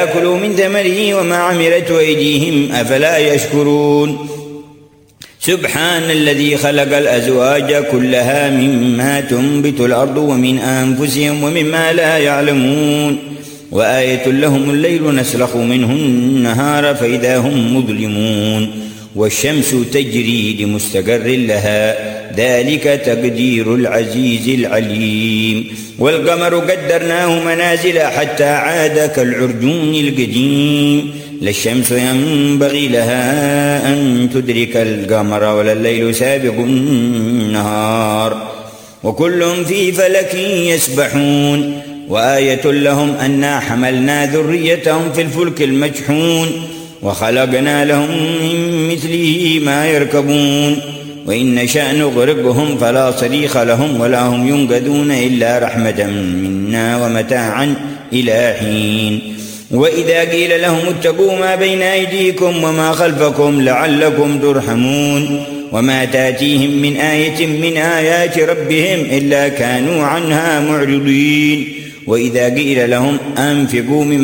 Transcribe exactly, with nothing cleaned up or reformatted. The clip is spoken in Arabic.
كلوا من ثمره وما عملته أيديهم أفلا يشكرون سبحان الذي خلق الأزواج كلها مما تنبت الأرض ومن أنفسهم ومما لا يعلمون وآية لهم الليل نسلخ منه النهار فإذا هم مظلمون والشمس تجري لمستقر لها ذلك تقدير العزيز العليم والقمر قدرناه منازل حتى عاد كالعرجون القديم لا الشمس ينبغي لها أن تدرك القمر ولا الليل سابق النهار وكل في فلك يسبحون وآية لهم أنا حملنا ذريتهم في الفلك المجحون وخلقنا لهم من مثله ما يركبون وإن نشأ نغرقهم فلا صريخ لهم ولا هم ينقذون إلا رحمة منا ومتاعا إلى حين وإذا قيل لهم اتقوا ما بين أيديكم وما خلفكم لعلكم ترحمون وما تأتيهم من آية من آيات ربهم إلا كانوا عنها معرضين وإذا قيل لهم أنفقوا مما